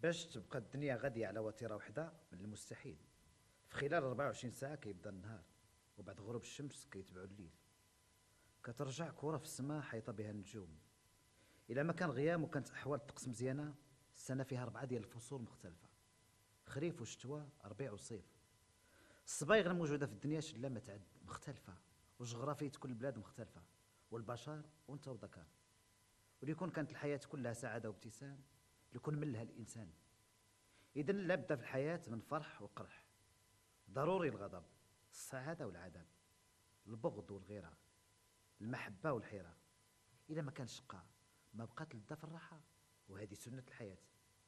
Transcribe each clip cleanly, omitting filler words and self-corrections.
باش تبقى الدنيا غادية على وتيرة وحدة من المستحيل. في خلال 24 ساعة كيبدا النهار، وبعد غروب الشمس كيتبعو الليل. كترجع كرة في السماء حيطة بها النجوم. إلا ما كان غيام وكانت أحوال الطقس مزيانة، السنة فيها 4 ديال الفصول مختلفة: خريف وشتوى، ربيع وصيف. الصبايغ الموجودة في الدنيا شلة متعد مختلفة، وجغرافية كل بلاد مختلفة، والبشر وانت وذكر. وليكون كانت الحياة كلها سعادة وابتسام، ليكون ملها الإنسان. إذا لابد في الحياة من فرح وقرح. ضروري الغضب، السعادة والعذاب، البغض والغيرة، المحبة والحيرة. إذا ما كان شقاء ما بقات لذة في الراحة، وهذه سنة الحياة.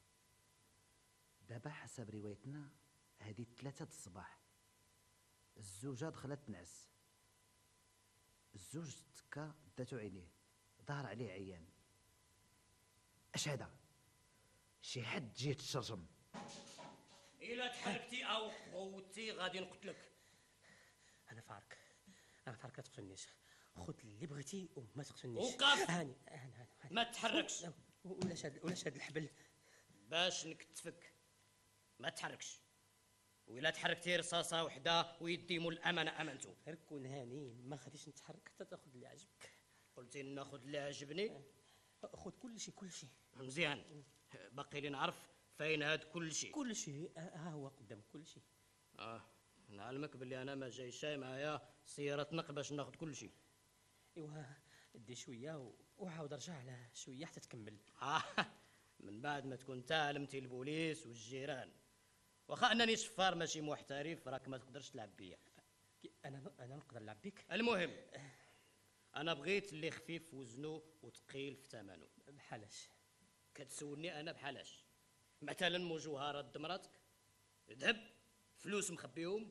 دابا حسب روايتنا هذه 3 الصباح، الزوجة دخلت تنعس. الزوج تكا داتو عينيه، ظهر عليه عيان. اش هذا؟ شي حد جيه تشرجم. إلا تحركتي أو قوتي غادي نقتلك. أنا فارك لا تقتلنيش. خذ اللي بغيتي وما تقتلنيش. وقف. هاني ما تحركش. ولا شاد الحبل باش نكتفك ما تحركش. وإلا تحركتي رصاصة وحدة ويديموا الأمانة أمانتو. غير كون هاني، ما غاديش نتحرك حتى تاخذ اللي عجبك. قلتي ناخذ اللي عجبني. خذ كل شيء. مزيان. باقي لي نعرف فين هاد كل شيء. ها هو قدام كل شيء. نعلمك باللي انا ما جاي شاي معايا سيارة نقل باش ناخذ كل شيء. ايوا دي شويه وعاود رجع على شويه حتى تكمل. من بعد ما تكون تعلمتي البوليس والجيران. واخا انني شفار ماشي محترف، راك ما تقدرش تلعب بيا. انا نقدر نلعب بك. المهم انا بغيت اللي خفيف وزنه وثقيل في ثمنه. بحالاش؟ كتسولني انا بحالاش؟ مثلا مجوهرات مراتك، ذهب، فلوس مخبيهم.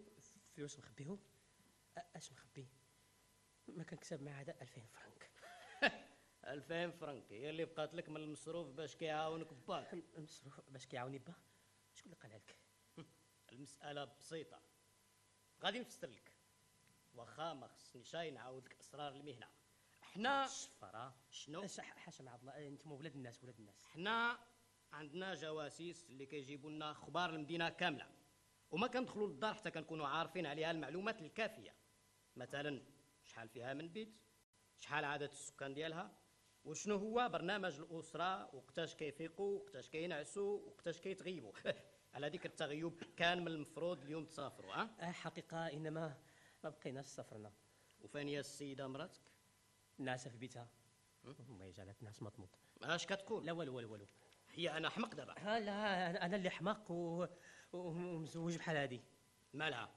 اش مخبي؟ ما كان كسب مع هذا 2000 فرنك. 2000 فرنك هي اللي بقات لك من المصروف باش كيعاونك باك. المصروف باش كيعاوني با؟ شكون اللي قالها لك؟ المسألة بسيطة، غادي نفسر لك. واخا ما خصني شاي نعاود لك اسرار المهنة. حنا الشفرة شنو؟ حاشا مع الله، انتم ولاد الناس. حنا عندنا جواسيس اللي كيجيبوا لنا اخبار المدينة كاملة، وما كندخلوا للدار حتى كنكونوا عارفين عليها المعلومات الكافية. مثلا شحال فيها من بيت، شحال عدد السكان ديالها، وشنو هو برنامج الأسرة، وقتاش كيفيقوا، وقتاش كينعسوا، وقتاش كيتغيبوا. على ذكر التغيب، كان من المفروض اليوم تسافروا. حقيقة إنما ما بقيناش سافرنا. وفين هي السيدة مراتك؟ ناعسة في بيتها. ما يجعلك ناس مطموط. اش كتقول؟ لا والو. هي انا حمق دابا؟ لا انا اللي حماق ومزوج بحال هادي. مالها؟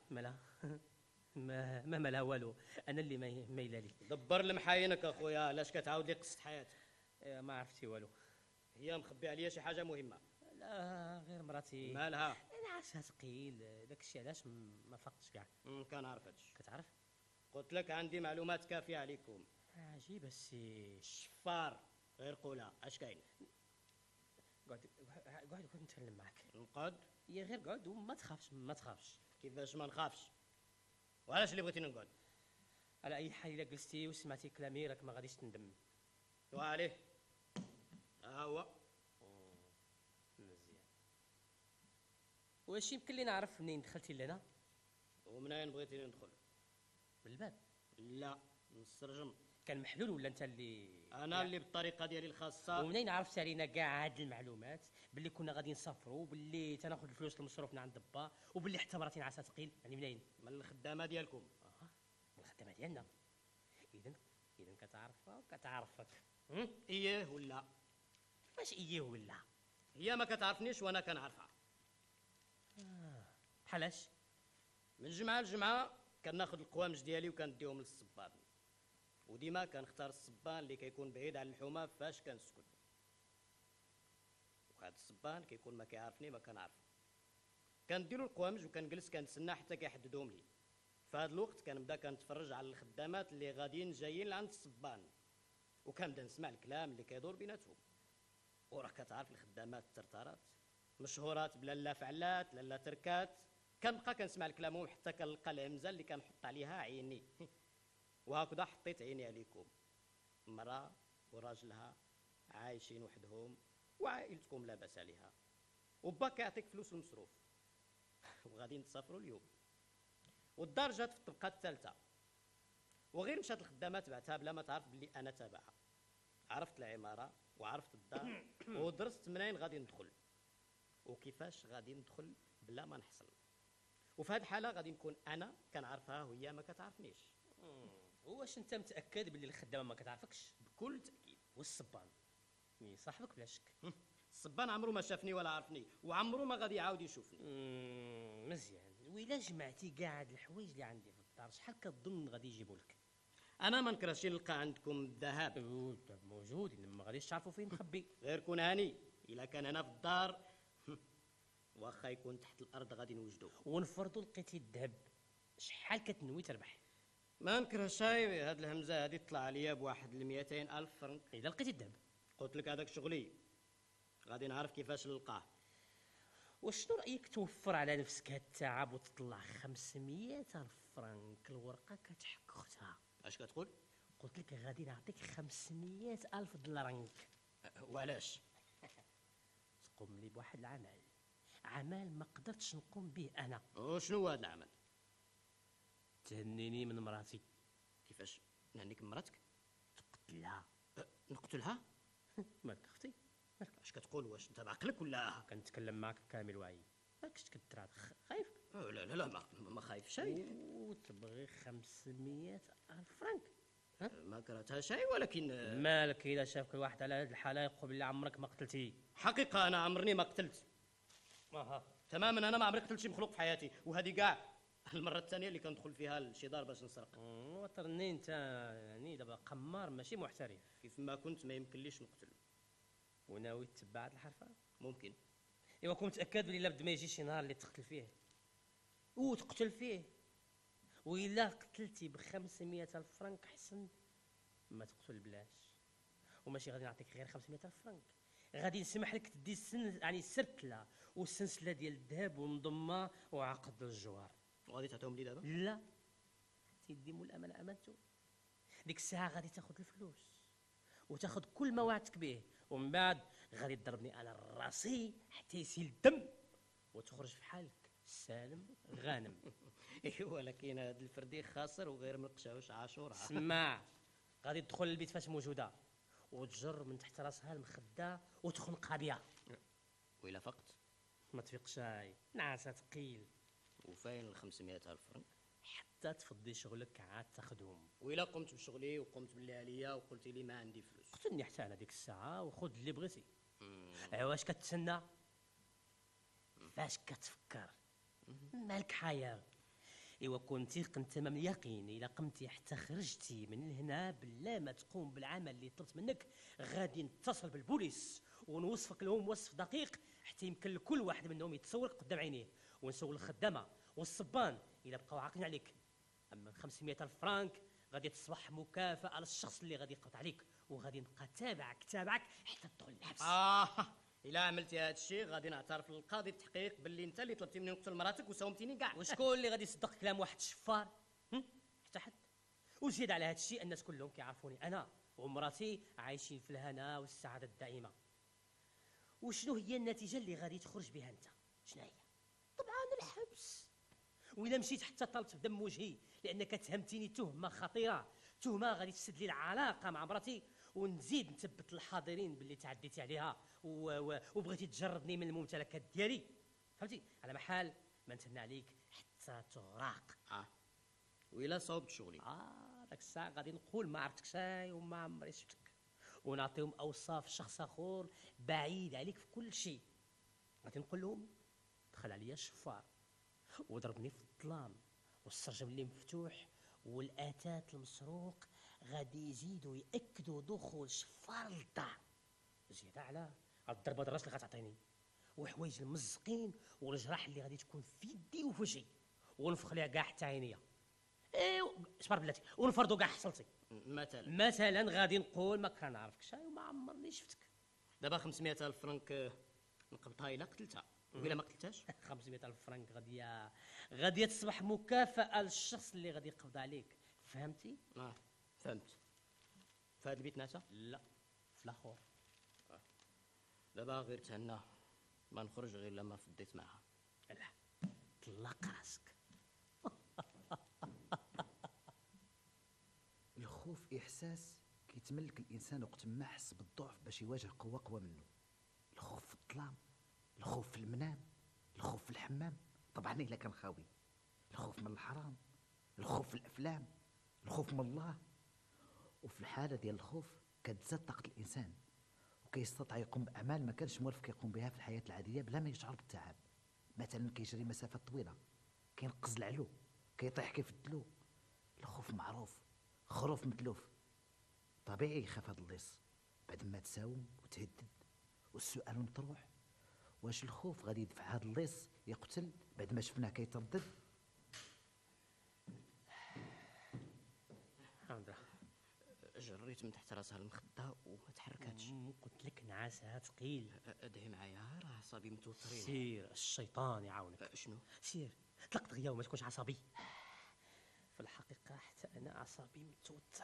ما مالها والو. انا اللي مايله لي. دبر المحاينك اخويا، علاش كتعاود لي قصه حياتك؟ ما عرفتي والو. هي مخبي عليا شي حاجه مهمه؟ لا غير مراتي. مالها؟ نعسها ثقيل، داكشي علاش ما فقتش كاع. كنعرف هادشي. كتعرف؟ قلت لك عندي معلومات كافيه عليكم. عجيب السي شفار. غير قولها اش كاين. قعد نتكلم معك. نقعد؟ يا غير قعد وما تخافش. كيفاش ما نخافش؟ وعلاش اللي بغيتيني نقعد؟ على اي حال الا جلستي وسمعتي كلامي راك ما غاديش تندم. وعليه ها هو. مزيان. واش يمكن لي نعرف منين دخلتي لهنا؟ ومنين بغيتيني ندخل؟ من الباب؟ لا، من السرجم. كان محلول ولا انت اللي؟ انا اللي بالطريقه ديالي الخاصه. ومنين عرفت علينا كاع هاد المعلومات؟ باللي كنا غادي نسافروا، باللي تناخذ الفلوس المصروف من عند با، وباللي حتى مراتي نعسها ثقيل، يعني منين؟ من الخدامه ديالكم. من الخدامه ديالنا. اذا كتعرفك. ايه ولا؟ واش ايه ولا؟ هي ما كتعرفنيش وانا كنعرفها. بحالاش؟ من جمعه لجمعه كناخذ القوامج ديالي وكنديهم للصبان، وديما كنختار الصبان اللي كيكون بعيد على الحومه فاش كنسكن. وهذا الصبان كيكون ما كيعرفني ما كنعرفو. كنديرو القوامج وكنجلس كنتسنى حتى كيحددهم لي. في هذا الوقت كنبدا كنتفرج على الخدامات اللي غاديين جايين لعند الصبان، وكنبدا نسمع الكلام اللي كيدور بيناتهم. وراك كتعرف الخدامات الترتارات مشهورات بلا لا فعلات لا تركات. كنبقى كنسمع لكلامهم حتى كنلقى الهمزه اللي كنحط عليها عيني. وهكذا حطيت عيني عليكم، مرأة وراجلها عايشين وحدهم، وعائلتكم لا باس عليها. وباك يعطيك فلوس المصروف وغادي نتسافروا اليوم. والدار جات في الطبقه الثالثه، وغير مشات الخدامه تبعتها بلا ما تعرف بلي انا تابعها. عرفت العماره وعرفت الدار ودرست منين غادي ندخل وكيفاش غادي ندخل بلا ما نحصل. وفي هذه الحاله غادي نكون انا كنعرفها وهي ما كتعرفنيش. واش انت متاكد باللي الخدامه ما كتعرفكش؟ بكل تاكيد. والصبان صاحبك بلا شك. الصبان عمرو ما شافني ولا عرفني، وعمرو ما غادي يعاود يشوفني. مزيان. وإلا جمعتي كاع هاد الحوايج اللي عندي في الدار شحال كتظن غادي يجيبوا لك؟ انا ما نكرهش نلقى عندكم الذهب. الذهب موجود، انما ما غاديش تعرفوا فين مخبي. غير كون هاني، الا كان هنا في الدار واخا يكون تحت الارض غادي نوجدوه. ونفرضوا لقيتي الذهب، شحال كتنوي تربح؟ ما نكرهش هاد الهمزه هادي تطلع عليا بواحد 200 الف فرنك. اذا لقيتي الذهب قلت لك هذاك شغلي، غادي نعرف كيفاش نلقاه. وشنو رايك توفر على نفسك هاد التعب وتطلع 500 الف فرنك الورقه كتحك اختها؟ اش كتقول؟ قلت لك غادي نعطيك 500 الف دولارنك. وعلاش؟ تقوم لي بواحد العمل، عمل ما قدرتش نقوم به انا. وشنو هو هذا العمل؟ تهنيني من مراتي. كيفاش نهنيك من مراتك؟ تقتلها. نقتلها؟ مالك اختي؟ مالك؟ اش كتقول؟ واش انت بعقلك ولا؟ كنتكلم معك كامل وعي. مالكش تكدر خايف؟ لا لا لا، ما خايف شيء. وتبغي 500 الف فرنك؟ ما كرهتها شيء، ولكن مالك اذا شافك الواحد على هذه الحاله يقول باللي عمرك ما قتلتي؟ حقيقه انا عمرني ما قتلت. تماما، انا ما عمري قتلت شي مخلوق في حياتي، وهذه كاع المره الثانيه اللي كندخل فيها لشي دار باش نسرق. وترني انت يعني دابا قمار ماشي محترف. كيف ما كنت ما يمكنليش نقتل. وناوي تتبع هاد الحرفه؟ ممكن. ايوا كنت متاكد بلي لابد ما يجي شي نهار اللي تقتل فيه وتقتل فيه. وإلا قتلتي ب 500 الف فرنك حسن ما تقتل بلاش. وماشي غادي نعطيك غير 500 الف فرنك، غادي نسمح لك تدي يعني السرتله والسلسله ديال الذهب والمضمه وعقد الجوار. وغادي تعطيهم لي دابا؟ لا، تيدي مول الامانه امانته. ديك الساعه غادي تاخذ الفلوس وتاخذ كل ما وعدتك به، ومن بعد غادي تضربني انا راسي حتى يسيل الدم وتخرج في حالك سالم غانم. ايوا ولكن هذا الفردي خاسر وغير من قشاوش عاشوره. سمع، غادي تدخل البيت فاش موجوده وتجر من تحت راسها المخده وتخنقها بها. وإلا فقت؟ ما تفيقش، نعاسه ثقيل. وفين ال 500 الف فرنك؟ حتى تفضي شغلك عاد تاخذهم. وإلا قمت بشغلي وقمت باللي عليا وقلتي لي ما عندي فلوس؟ قتلني حتى انا ديك الساعه وخذ اللي بغيتي. واش كتسنى؟ فاش كتفكر؟ مالك حياه؟ ايوا كنتي تمام اليقين الا قمتي حتى خرجتي من هنا بلا ما تقوم بالعمل اللي طلبت منك غادي نتصل بالبوليس ونوصفك لهم وصف دقيق حتى يمكن لكل واحد منهم يتصورك قدام عينيه، ونسول الخدامه والصبان الا بقاو عاقلين عليك. اما 500 الف فرانك غادي تصبح مكافاه للشخص اللي غادي يقبض عليك، وغادي نبقى تابعك حتى تدخل الحبس. الا عملتي هذا الشيء غادي نعترف للقاضي التحقيق باللي انت اللي طلبتي مني نقتل مراتك وساومتيني كاع. وشكون اللي غادي يصدق كلام واحد الشفار؟ حتى حد. وزيد على هذا الشيء الناس كلهم كيعرفوني انا ومراتي عايشين في الهنا والسعاده الدائمه. وشنو هي النتيجه اللي غادي تخرج بها انت؟ شنو هي؟ طبعا الحبس. واذا مشيت حتى طلبت بدم وجهي لانك تهمتيني تهمه خطيره، تهمه غادي تسد لي العلاقه مع مراتي، ونزيد نثبت الحاضرين باللي تعديتي عليها وبغيتي تجردني من الممتلكات ديالي، فهمتي؟ على محال ما نتهنى عليك حتى تغرق. وإلا صوبت شغلي داك الساعه غادي نقول ما عرفتك شاي وما عمري شفتك، ونعطيهم اوصاف شخص اخر بعيد عليك في كل شيء. غادي نقول لهم دخل عليا الشفار وضربني في الظلام والسرجم اللي مفتوح والاتات المسروق، غادي يزيدوا ياكدوا دخول شفار للدار، زياده على الضربه الراس اللي غتعطيني وحوايج المزقين والجراح اللي غادي تكون في يدي وفي وجهي، ونفخ ليها كاع حتى عينيا. شبر بلاتي، ونفرضوا كاع حصلتي. مثلا غادي نقول ما كنعرفكش وما عمرني شفتك. دابا 500 الف فرنك نقبضها الا قتلتها، وإلا ما قتلتهاش 500 الف فرنك غادي تصبح مكافاه للشخص اللي غادي يقبض عليك، فهمتي؟ فهمت. في هذا البيت ناسا؟ لا، في الاخر. دابا غير تهنى ما نخرج غير لما فديت معها. لا، طلق راسك. الخوف احساس كيتملك الانسان وقت ما حس بالضعف باش يواجه قوه اقوى منه. الخوف في الظلام، الخوف في المنام، الخوف في الحمام، طبعا الا كان خاوي، الخوف من الحرام، الخوف في الافلام، الخوف من الله. وفي الحاله ديال الخوف كتزاد طاقه الانسان وكيستطيع يقوم باعمال ما كانش موالف كيقوم بها في الحياه العاديه بلا ما يشعر بالتعب. مثلا كيجري مسافات طويله، كينقز العلو، كيطيح كيف الدلو. الخوف معروف، خروف متلوف. طبيعي يخاف هاد اللص بعد ما تساوم وتهدد. والسؤال مطروح، واش الخوف غادي يدفع هاد اللص يقتل بعد ما شفناه كيتردد؟ عندها جريت من تحت راسها المخده وما تحركاتش. قلت لك نعاسها ثقيل. ادعي معايا راه عصابي متوترين. سير الشيطان يعاونك. شنو؟ سير طلق دغيا وما تكونش عصبي. في الحقيقه حتى انا عصبي متوتره.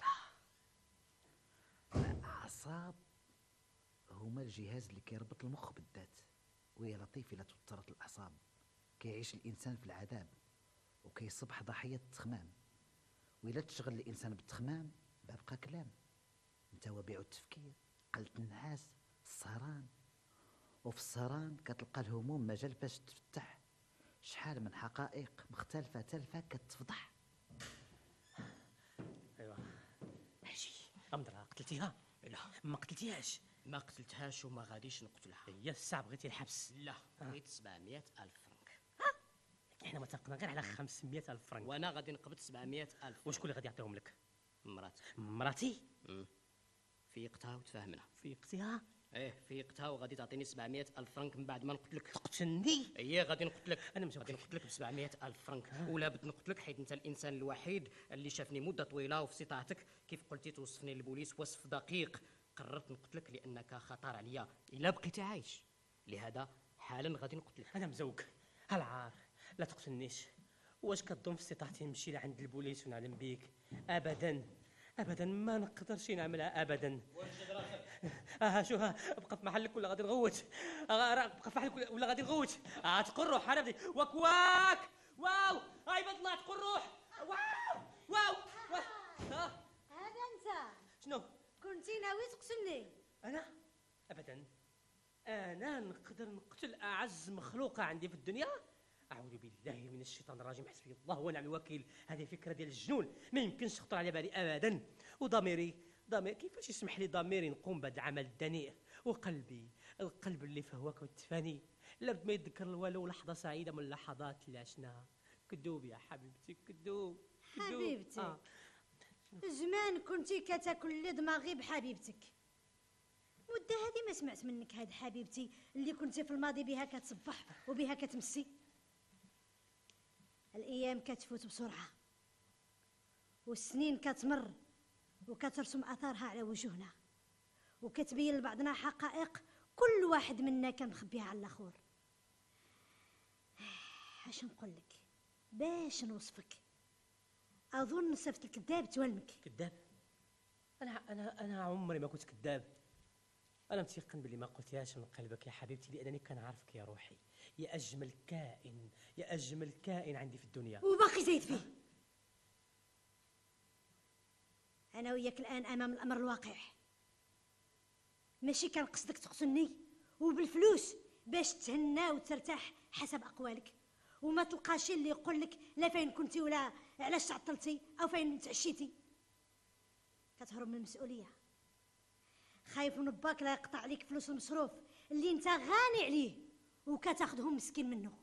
الاعصاب هما الجهاز اللي كيربط المخ بالذات، ويا لطيف الا توترت الاعصاب كيعيش الانسان في العذاب وكيصبح ضحيه التخمام. وإلا تشغل الانسان بالتخمام بقى كلام، انت وبيع التفكير، قلة النعاس، السهران. وفي السهران كتلقى الهموم مجال باش تفتح. شحال من حقائق مختلفة تلفة كتفضح. ايوا اجي امدرا قتلتيها؟ لا ما قتلتيهاش. ما قتلتهاش وما غاديش نقتلها. هي الساعه بغيتي الحبس. لا بغيت 700 ألف فرنك. احنا متفقنا غير على 500 الف فرنك. وانا غادي نقبض 700 ألف. وشكون اللي غادي يعطيهم لك؟ مراتي. مراتي؟ فيقتها وتفاهمنا. فيقتيها؟ ايه فيقتها وغادي تعطيني 700 ألف فرنك من بعد ما نقتلك. تقتلني؟ ايه غادي نقتلك. انا مش غادي نقتلك ب 700 ألف فرنك. ولا بد نقتلك حيت انت الانسان الوحيد اللي شافني مده طويله وفي استطاعتك كيف قلتي توصفني للبوليس وصف دقيق. قررت نقتلك لانك خطر عليا الا بقيتي عايش. لهذا حالا غادي نقتلك. انا مزوق هالعار. لا تقتلنيش. واش كتظن في استطاعتي نمشي لعند البوليس ونعلم بيك؟ ابدا ابدا ما نقدرش نعملها ابدا. شو بقى في محلك ولا غادي نغوت؟ بقى في محلك ولا غادي نغوت؟ تقول روح انا بدي واك واو هاي بطلع تقول روح. واو هذا انت شنو كنتي ناوي تقتلني؟ انا؟ ابدا انا نقدر نقتل اعز مخلوقه عندي في الدنيا. اعوذ بالله من الشيطان الرجيم. حسبي الله ونعم الوكيل. هذه فكره ديال الجنون ما يمكنش تخطر على بالي ابدا. وضميري كيفاش يسمح لي ضميري نقوم بهذا العمل الدنيء؟ وقلبي القلب اللي فهوك وتفاني لا ما يتذكر والو لحظه سعيده من اللحظات اللي عشناها. كذوب يا حبيبتي كذوب حبيبتي زمان كنتي كتاكل لي دماغي بحبيبتك. مده هذه ما سمعت منك هاد حبيبتي اللي كنتي في الماضي بها كتصبح وبها كتمسي. الايام كتفوت بسرعه والسنين كتمر وكترسم اثارها على وجوهنا وكتبين لبعضنا حقائق كل واحد منا كان مخبيها على الاخر. اش نقول لك باش نوصفك؟ اظن صفت الكذاب توالمك. كذاب؟ انا عمري ما كنت كذاب. انا متيقن باللي ما قلتيهاش من قلبك يا حبيبتي لانني كنعرفك يا روحي، يا اجمل كائن، يا اجمل كائن عندي في الدنيا. وباقي زايد فيه. انا وياك الان امام الامر الواقع. ماشي كان قصدك تقتلني وبالفلوس باش تهنى وترتاح حسب اقوالك وما تلقاش اللي يقول لك لا فين كنتي ولا علاش تعطلتي او فين تعشيتي. كتهرب من المسؤوليه، خايف من باك لا يقطع عليك فلوس المصروف اللي انت غاني عليه وكتاخذهم مسكين منه.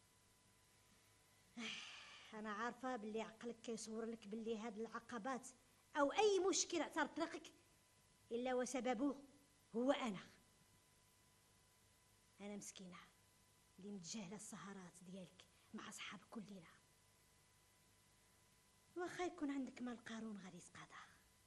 انا عارفه باللي عقلك كيصور لك باللي هاد العقبات او اي مشكل اعترض طريقك الا وسببه هو انا مسكينه اللي متجاهله السهرات ديالك مع صحابك كل ليله. واخا يكون عندك مال قارون غادي يتقاضى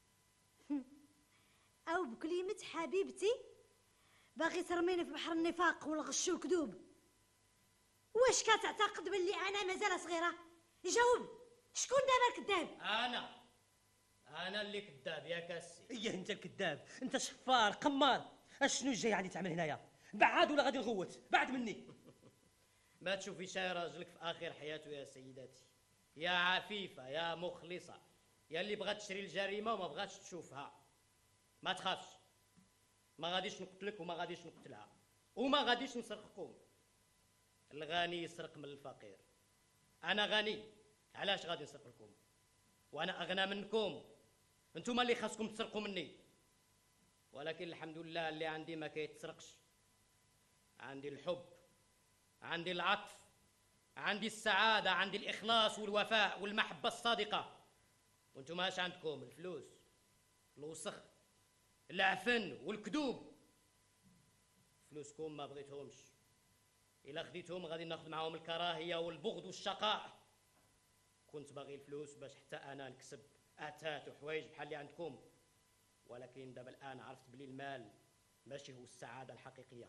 او بكلمه حبيبتي باغي ترميني في بحر النفاق والغش والكذوب. واش كتعتقد باللي انا مازال صغيره؟ جاوب، شكون دابا الكذاب؟ انا اللي كذاب يا كاسي. ايه انت الكذاب، انت شفار قمار. اشنو جاي عندي تعمل هنايا؟ بعد ولا غادي نغوت بعد مني. ما تشوفي شي راجلك في اخر حياته يا سيداتي، يا عفيفه يا مخلصه، يا اللي بغات تشري الجريمه وما بغاتش تشوفها. ما تخافش، ما غاديش نقتلك وما غاديش نقتلها وما غاديش نسرقكم. الغني يسرق من الفقير، انا غني علاش غادي نسرق لكم؟ وانا اغنى منكم، انتم اللي خاصكم تسرقوا مني. ولكن الحمد لله اللي عندي ما كيتسرقش. عندي الحب، عندي العطف، عندي السعاده، عندي الاخلاص والوفاء والمحبه الصادقه. وانتم اش عندكم؟ الفلوس، الوسخ، العفن والكذوب. فلوسكم ما بغيتهمش، الا خديتهم غادي ناخذ معاهم الكراهيه والبغض والشقاء. كنت باغي الفلوس باش حتى انا نكسب اتات وحوايج بحال اللي عندكم، ولكن دابا الان عرفت بلي المال ماشي هو السعاده الحقيقيه.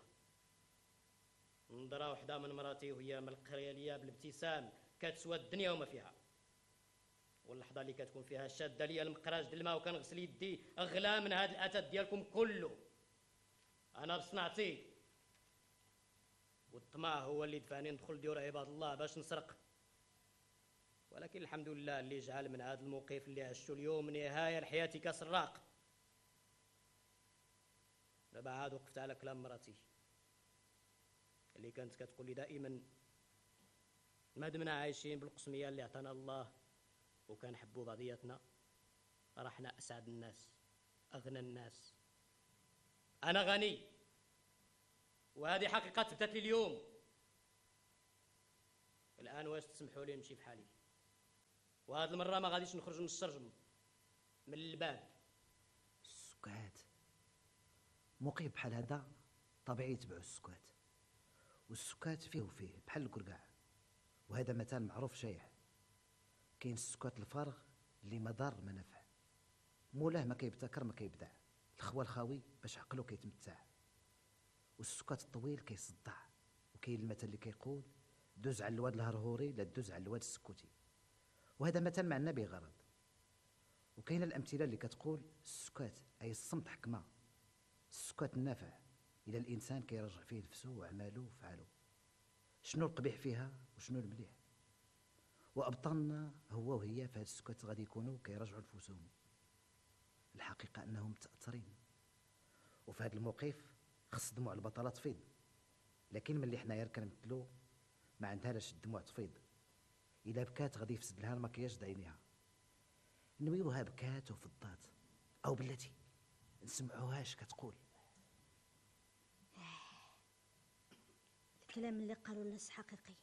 نظره وحده من مراتي وهي ملقيه ليا بالابتسام كتسوى الدنيا وما فيها، واللحظه اللي كتكون فيها شاده ليا المقراج د الماء وكنغسل يدي اغلى من هاد الاتات ديالكم كله. انا بصنعتي، والطمع هو اللي دفعني ندخل ديور عباد الله باش نسرق. ولكن الحمد لله اللي جعل من هذا الموقف اللي عشته اليوم نهايه لحياتي كسراق. دابا عاد وقفت على كلام مراتي اللي كانت كتقول لي دائما ما دمنا عايشين بالقسميه اللي عطانا الله وكنحبوا بعضياتنا راه حنا اسعد الناس اغنى الناس. انا غني، وهذه حقيقه ثبتت لي اليوم. الان واش تسمحوا لي نمشي بحالي؟ وهذه المره ما غاديش نخرج من الشرجم، من الباب. السكات موقف بحال هذا طبيعي يتبعوا السكات، والسكات فيه وفيه بحال الكركاع. وهذا مثال معروف شايع. كاين السكات الفارغ اللي ما ضار ما نفع، مولاه ما كيبتكر ما كيبدع، الخوا الخاوي باش عقلو كيتمتع. والسكات الطويل كيصدع. وكاين المثل اللي كيقول دوز على الواد الهرهوري لا دوز على الواد السكوتي، وهذا مثل ما عندنا به غرض. وكاين الامثله اللي كتقول السكات اي الصمت حكمه، السكات النافع الى الانسان كيرجع فيه نفسه وعماله وفعاله، شنو القبيح فيها وشنو المليح. وابطالنا هو وهي في هذا السكات غادي يكونوا كيرجعوا نفوسهم. الحقيقه انهم متاثرين، وفي هذا الموقف خص دموع البطله تفيض. لكن ملي حنايا كنمثلو ما عندها لاش الدموع تفيض. الا بكات غادي يفسد لها المكياج د عينيها. نويوها بكات وفضات، او بلاتي نسمعوهاش كتقول. الكلام اللي قالوا الناس حقيقي.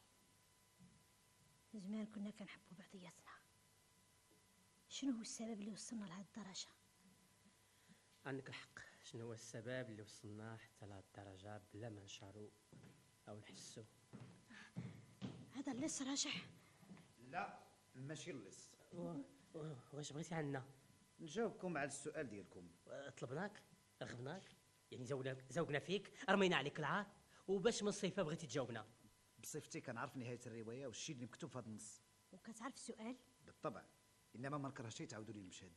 زمان كنا كنحبوا بعضياتنا. شنو هو السبب اللي وصلنا لهاد الدرجه؟ عندك الحق. شنو هو السبب اللي وصلنا حتى لهاد الدرجه بلا ما نشعروا او نحسوا؟ هذا اللص راجع. لا ماشي اللص. واش بغيتي عنا؟ نجاوبكم على السؤال ديالكم. طلبناك، رغبناك، يعني زوقنا فيك، رمينا عليك العار، وباش من صفه بغيتي تجاوبنا؟ بصفتي كنعرف نهايه الروايه والشيء اللي مكتوب في هذا النص. وكتعرف السؤال؟ بالطبع، انما ما نكرهش تعاودوا لي المشهد.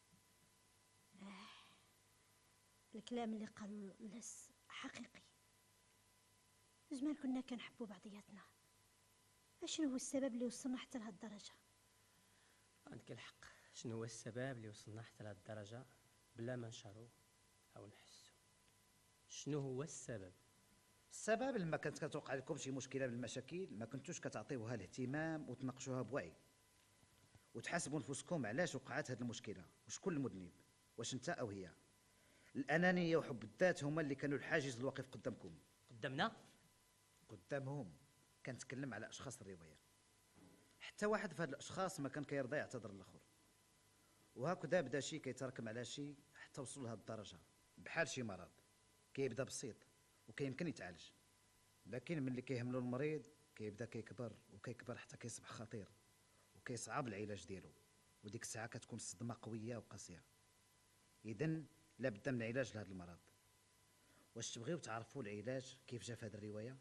الكلام اللي قالوا اللص حقيقي. زمان كنا كنحبوا بعضياتنا. شنو هو السبب اللي وصلنا حتى لهاد الدرجه؟ عندك الحق. شنو هو السبب اللي وصلنا حتى لهاد الدرجه بلا ما نشعروا او نحسوا؟ شنو هو السبب؟ السبب لما كانت كتوقع لكم شي مشكله من المشاكل ما كنتوش كتعطيوها الاهتمام وتناقشوها بوعي، وتحاسبوا نفوسكم علاش وقعت هذه المشكله وشكون المذنب، واش انت او هي. الانانيه وحب الذات هما اللي كانوا الحاجز الواقف قدامكم. قدامنا؟ قدامهم. كنتكلم على اشخاص الروايه. حتى واحد في هاد الاشخاص ما كان كيرضى يعتذر للاخر، وهكذا بدا شي كيتراكم على شي حتى وصلوا لهاد الدرجه. بحال شي مرض كيبدا بسيط وكيمكن يتعالج، لكن ملي كيهملوا المريض كيبدا كيكبر وكيكبر حتى كيصبح خطير وكيصعب العلاج ديالو، وديك الساعه كتكون الصدمه قويه وقاسيه. اذن لابد من علاج لهذا المرض. واش تبغيو تعرفوا العلاج كيف جا في هذه الروايه؟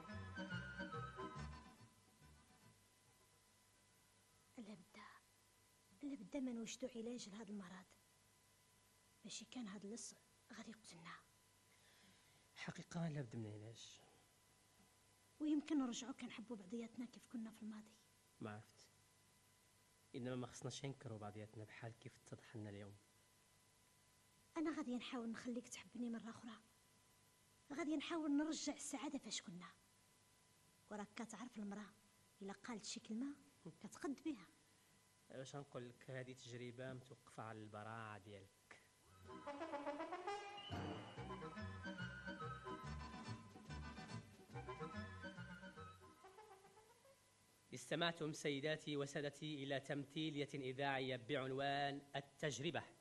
لابد ما نوجدوا علاج لهذا المرض، ماشي كان هذا اللص غادي يقتلنا. حقيقة لابد من علاج. ويمكن نرجعوا كنحبوا بعضياتنا كيف كنا في الماضي. ما عرفت، انما ما خصناش نكرهوا بعضياتنا بحال كيف اتضح لنا اليوم. انا غادي نحاول نخليك تحبني مره اخرى، غادي نحاول نرجع السعاده فاش كنا. وراك كتعرف المراه الا قالت شي كلمه كتقد بها. باش نقول لك، هذه تجربة متوقفة على البراعة ديالك. استمعتم سيداتي وسادتي إلى تمثيلية إذاعية بعنوان التجربة،